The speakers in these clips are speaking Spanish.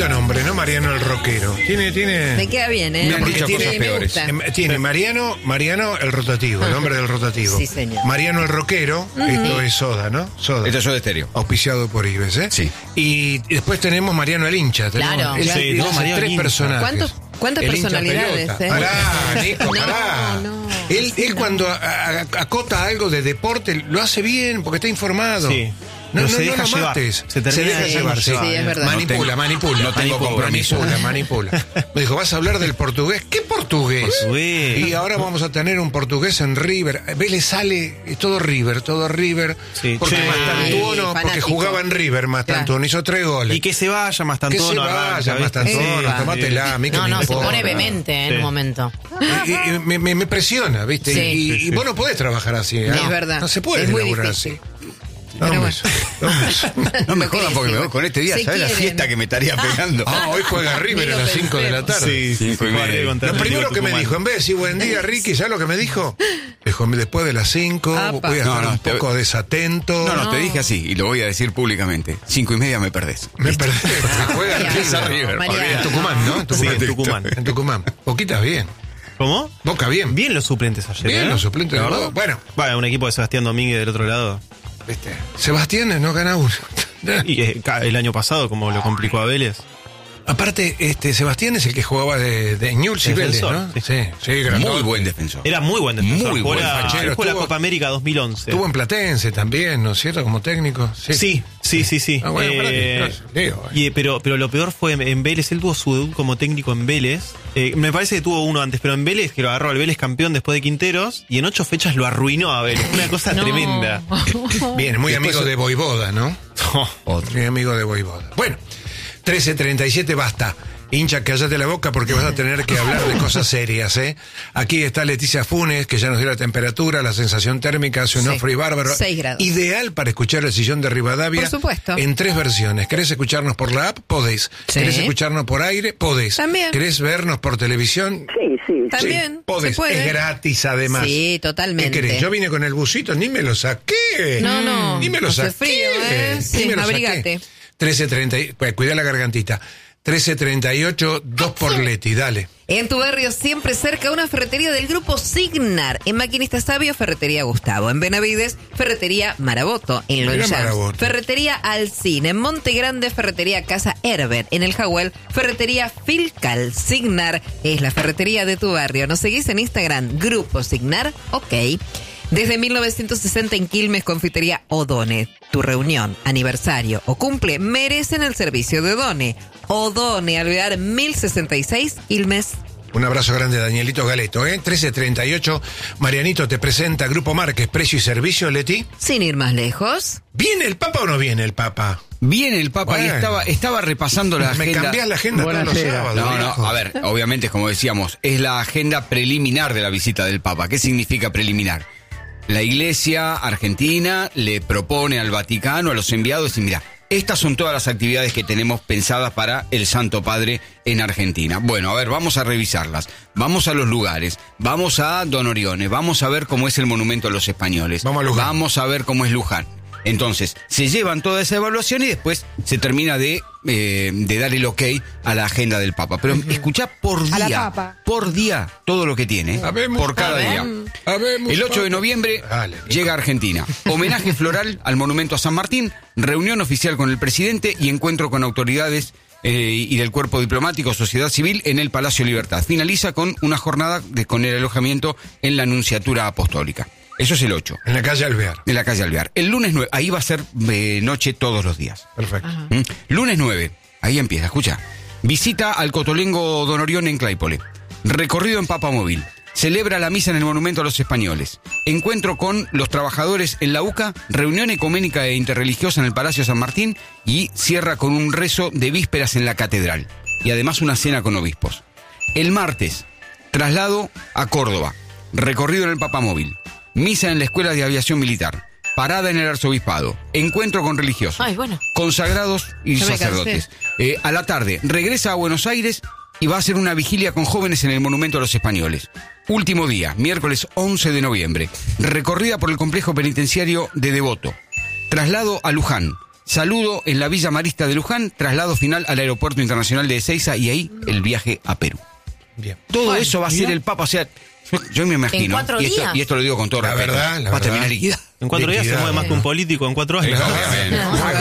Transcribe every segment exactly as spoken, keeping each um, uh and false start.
Lindo nombre, ¿no? Mariano el rockero. Tiene, tiene. Me queda bien, ¿eh? Me han dicho tiene, cosas me peores. gusta. Tiene Mariano, Mariano el rotativo, el nombre del rotativo. Sí, señor. Mariano el rockero, uh-huh. Esto es Soda, ¿no? Soda. Esto es Soda Stereo. Auspiciado por Ives, ¿eh? Sí. Y después tenemos Mariano el hincha. Tenemos, Claro. él, Sí, él no, hace Mariano tres el hincha. personajes. ¿Cuántos, ¿Cuántas El hincha personalidades, pelota. eh? Pará, Nico, No, pará. no, él, sí, él no. cuando a- a- acota algo de deporte, lo hace bien porque está informado. Sí. No, Pero no, se no deja lo llevar. mates. Se termina deja de llevar, llevar, sí. Sí, es verdad. Manipula, No tengo- manipula. no tengo compromiso. Manipula, manipula. Me dijo, ¿vas a hablar del portugués? ¿Qué portugués? Portugués. Y ahora vamos a tener un portugués en River. Vélez sale, es todo River, todo River. Sí. Porque Sí. Mastantuono, porque Fanático. jugaba en River, Mastantuono, hizo tres goles. Y que se vaya más Que tanto. se vaya, Mastantuono, Epa. tomátela, a mí que No, me no, se importa. pone vehemente eh, en Sí. un momento. Y, y- y me, me- me presiona, ¿viste? Sí. y, y- Sí, sí. y vos no podés trabajar así. ¿eh? Es verdad. No se puede Es muy laburar difícil. así. Pero No, bueno. no, no. No me Lo jodan que porque me decimos. voy con este día. Se ¿Sabes la quieren. fiesta que me estaría pegando? Ah, hoy juega River Ni a lo las cinco de la tarde. Sí, sí, Cinco y sí, media. contra Lo el primero Atlético que me Tucumán. dijo, en vez de decir buen día, Ricky, ¿sabes lo que me dijo? Dijo, después de las cinco Apa. voy a No, estar no, un te- poco desatento. No, no, te dije así y lo voy a decir públicamente. Cinco y media me perdés. Me perdí. Juega Mariano, River. River, Mariano. En Tucumán, ¿no? En Sí, Tucumán. en Tucumán. En Tucumán. Boquita bien. ¿Cómo? Boca bien. Bien los suplentes ayer. Bien ¿eh? los suplentes de ¿La verdad? Boca. Bueno. Vaya, un equipo de Sebastián Domínguez del otro lado. ¿Viste? Sebastián no gana uno. Y eh, ca- el año pasado, como lo complicó a Vélez. Aparte, este Sebastián es el que jugaba de, de Newell's y Vélez, Defensor, ¿no? sí. Sí, sí, grandote. Muy buen defensor. Era muy buen defensor. Muy Jugó buen la- fachero. jugó la Estuvo- Copa América dos mil once. Estuvo en Platense también, ¿no es cierto? Como técnico. Sí, sí, sí, sí. Ah, bueno, Eh, espérate, digo, y, pero, pero lo peor fue en, en Vélez. Él tuvo su debut como técnico en Vélez. Eh, me parece que tuvo uno antes, pero en Vélez, que lo agarró al Vélez campeón después de Quinteros. Y en ocho fechas lo arruinó a Vélez. Una cosa No. tremenda. Bien, muy Después- amigo de Voivoda, ¿no? Otro. Muy amigo de Voivoda. Bueno, trece treinta y siete, basta. Hincha, cállate la boca porque vas a tener que hablar de cosas serias, ¿eh? Aquí está Leticia Funes, que ya nos dio la temperatura, la sensación térmica, hace un Sí. frío bárbaro. Seis grados. Ideal para escuchar el sillón de Rivadavia. Por supuesto. En tres versiones. ¿Querés escucharnos por la app? Podés. Sí. ¿Querés escucharnos por aire? Podés. También. ¿Querés vernos por televisión? Sí, sí. También. Podés. Se puede. Es gratis además. Sí, totalmente. ¿Qué querés? Yo vine con el busito, ni me lo saqué. No, no. Ni me lo Hace saqué. frío, ¿eh? Sí, Ni me lo saqué. abrigate. trece treinta, y- pues, cuidá la gargantita. trece treinta y ocho, dos por Leti, dale. En tu barrio, siempre cerca, una ferretería del grupo Signar. En Maquinista Sabio, Ferretería Gustavo. En Benavides, Ferretería Maraboto. En Mira Longchamps, Maraboto. Ferretería Alcín. En Monte Grande, Ferretería Casa Herbert. En El Jahuel, Ferretería Filcal. Signar es la ferretería de tu barrio. ¿Nos seguís en Instagram? Grupo Signar, ok. Desde mil novecientos sesenta en Quilmes, Confitería Odone. Tu reunión, aniversario o cumple merecen el servicio de Odone. Odone, Alvear mil sesenta y seis, Quilmes. Un abrazo grande, Danielito Galeto, ¿eh? trece treinta y ocho, Marianito te presenta Grupo Márquez, precio y servicio, Leti. Sin ir más lejos. ¿Viene el Papa o no viene el Papa? Viene el Papa y Bueno. estaba, estaba repasando la Me agenda. cambiás la agenda todos los Buenasera. sábados. No, viejo. no, a ver, obviamente, como decíamos, es la agenda preliminar de la visita del Papa. ¿Qué significa preliminar? La Iglesia argentina le propone al Vaticano, a los enviados, y mira, estas son todas las actividades que tenemos pensadas para el Santo Padre en Argentina. Bueno, a ver, vamos a revisarlas. Vamos a los lugares, vamos a Don Orione, vamos a ver cómo es el monumento a los españoles. Vamos a Luján. Vamos a ver cómo es Luján. Entonces, se llevan toda esa evaluación y después se termina de, eh, de dar el ok a la agenda del Papa. Pero escuchá por A la día, papa. por día, todo lo que tiene, Habemos por cada papa. día. Habemos El ocho de papa. noviembre Dale, Nico. llega a Argentina. Homenaje floral al monumento a San Martín, reunión oficial con el presidente y encuentro con autoridades eh, y del cuerpo diplomático, sociedad civil en el Palacio Libertad. Finaliza con una jornada de, con el alojamiento en la Nunciatura Apostólica. Eso es el ocho, En la calle Alvear. en la calle Alvear. El lunes nueve, ahí va a ser eh, noche todos los días. Perfecto. ¿Mm? Lunes nueve, ahí empieza, escucha. Visita al Cotolengo Don Orión en Claypole. Recorrido en Papamóvil. Celebra la misa en el Monumento a los Españoles. Encuentro con los trabajadores en la UCA. Reunión ecuménica e interreligiosa en el Palacio San Martín. Y cierra con un rezo de vísperas en la catedral. Y además una cena con obispos. El martes, traslado a Córdoba. Recorrido en el Papamóvil. Misa en la Escuela de Aviación Militar. Parada en el Arzobispado. Encuentro con religiosos. Ay, bueno. Consagrados y Ya me sacerdotes. Eh, a la tarde regresa a Buenos Aires y va a hacer una vigilia con jóvenes en el Monumento a los Españoles. Último día, miércoles once de noviembre. Recorrida por el complejo penitenciario de Devoto. Traslado a Luján. saludo en la Villa Marista de Luján, traslado final al Aeropuerto Internacional de Ezeiza y ahí el viaje a Perú. Bien. Todo eso va a ser el Papa, o sea, yo, yo me imagino. ¿En cuatro y, esto, días? y esto lo digo con todo La respeto. verdad, la va a verdad. terminar liquidado. En cuatro días se Liquidado. mueve más que un político en cuatro años. Obviamente.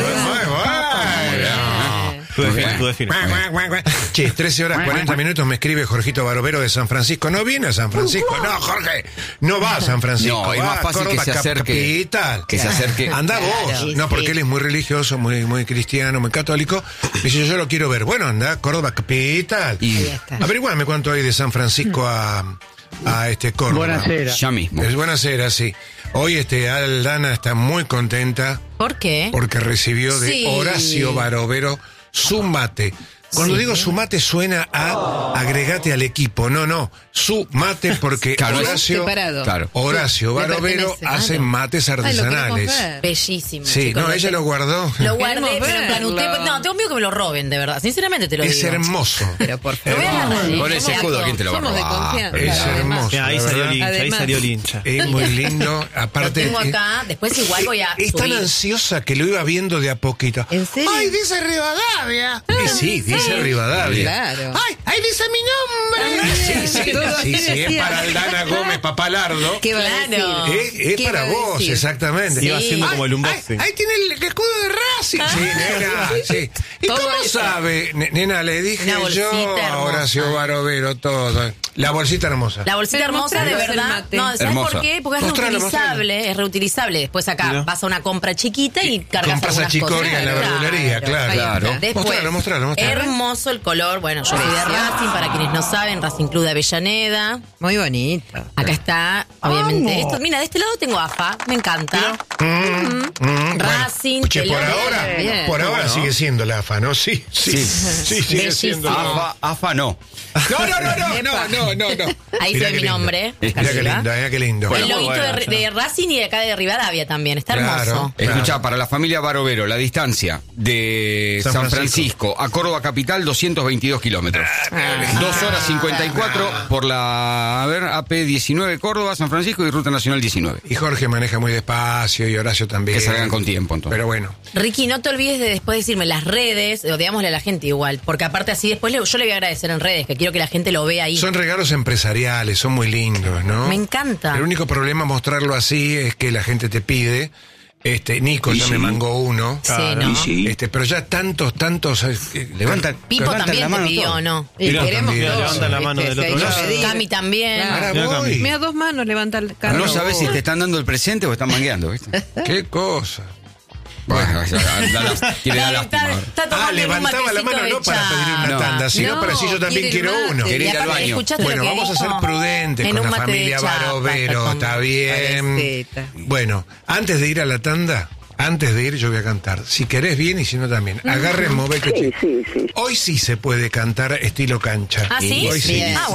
Tú defines, tú defines. Che, trece horas cuarenta minutos me escribe Jorgito Barovero de San Francisco. No viene a San Francisco. No, Jorge, no va a San Francisco. No, es va más a fácil Córdoba, que se acerque. Capital. Que se acerque. Anda Claro, vos. sí, No, porque sí. él es muy religioso, muy, muy cristiano, muy católico. Dice, yo, yo lo quiero ver. Bueno, anda, Córdoba Capital. Y Ahí está. Averiguame cuánto hay de San Francisco a, a este Córdoba. ya mismo. Es buena cera, sí. Hoy este Aldana está muy contenta ¿Por qué? porque recibió de Sí. Horacio Barovero su mate. Cuando digo su mate suena a agregate al equipo. No, no. Su mate porque Claro, es Horacio, separado. Claro. Horacio Le Barovero pertenece. hace Claro. mates Ay, lo queremos artesanales. ver. Bellísimo. Sí, chicos, no, ella lo guardó. Lo guardé, Queremos pero en plan, verlo. usted- no, tengo miedo que me lo roben, de verdad. Sinceramente te lo Es digo. hermoso. Pero por Lo voy a favor. agarrar, ¿eh? Con ese Somos escudo, de- ¿quién te lo va a Somos de robar? confianza. Es Además. hermoso. Mira, ahí la salió el verdad. hincha, ahí Además. salió el hincha. Es muy lindo. Lo Aparte, tengo es- acá, después igual voy a es tan subir. ansiosa que lo iba viendo de a poquito. ¿En serio? ¡Ay, dice Rivadavia! Y sí, dice Rivadavia. Claro. ¡Ay, ahí dice mi nombre! Sí, sí, Todo sí, así sí, es decía. para Aldana Gómez Papalardo. ¿Qué va a Claro. decir? Es, es ¿Qué para va a vos, decir? exactamente. Iba haciendo como el Ay, unboxing. ay, ahí tiene el escudo de Racing. Sí, nena, sí. ¿Y Todo cómo eso. sabe? Ne- Nena, le dije Una yo bolsita a hermosa. Horacio Barovero todo. La bolsita hermosa. La bolsita Pero hermosa, de mostranos el verdad. mate. No, ¿sabes Hermosa. por qué? Porque es Mostralo, reutilizable, es reutilizable. Después acá Mira. vas a una compra chiquita y cargas Compras a algunas cosas. Chicoria en la Claro. verdulería, claro. Ahí Claro. está. Después, Mostralo, mostralo, mostralo. hermoso el color. Bueno, yo soy de Racing, para quienes no saben, Racing Club de Avellaneda. Muy bonito. Acá está, obviamente. Esto, mira, de este lado tengo A F A, me encanta. Mm, Racing, bueno. Che, por Telón. ahora, Bien. por ahora Bueno. sigue siendo la A F A, ¿no? Sí, sí, sí, Sí. sigue Bellísimo. siendo la A F A. AFA, AFA no. No, no, no, no, no, no, no, no. Ahí Mirá se ve qué mi lindo. nombre. Mirá qué arriba. lindo, mirá qué lindo. El Bueno, loguito muy de, bueno, de Racing y de acá de Rivadavia también. Está hermoso. Claro. Escuchá, para la familia Barovero, la distancia de San San, Francisco. Francisco. a Córdoba Capital, doscientos veintidós kilómetros. Dos horas cincuenta y cuatro por la, a ver, A P diecinueve Córdoba, San Francisco y Ruta Nacional diecinueve. Y Jorge maneja muy despacio y Horacio también. Que salgan con tiempo, entonces. Pero bueno. Ricky, no te olvides de después decirme las redes, o digámosle a la gente igual, porque aparte así después le- yo le voy a agradecer en redes, que quiero que la gente lo vea ahí. Son regalos empresariales, son muy lindos, ¿no? Me encanta. El único problema mostrarlo así es que la gente te pide. Este, Nico Y ya sí. me mangó uno. Sí, ¿no? Y sí. Este, pero ya tantos, tantos. eh, eh, Levanta, Pipo levantan también la te mano pidió, todos. ¿no? Y Mira, queremos también. todos, Levanta la mano ¿viste? del Si otro hay que lado. pedir. Cami también. Claro. Ahora Mira, voy. Mira, dos manos levanta el carro. No sabes si te están dando el presente o están mangueando, ¿viste? Qué cosa. Bueno, ya, da las- quiere dar Está- lástima. está Ah, tomando un levantaba la matecito mano de no para chá. pedir una No. tanda, sino No, para decir yo también quiere el quiero mate. uno. Quiere Y ir al aparte, baño. escuchate Bueno, lo que vamos a ser dijo. prudentes En con un la mate de familia chapa, Barovero, está está tomando. bien. Pareceta. Bueno, antes de ir a la tanda, antes de ir yo voy a cantar. Si querés bien y si no también. Agarren, move que Sí, sí, sí. Hoy sí se puede cantar estilo cancha. ¿Ah, sí? Hoy sí. Bien. Ah,